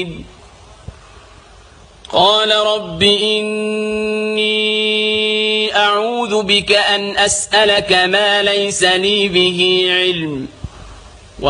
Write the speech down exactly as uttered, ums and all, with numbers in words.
قال رب إني أعوذ بك أن أسألك ما ليس لي به علم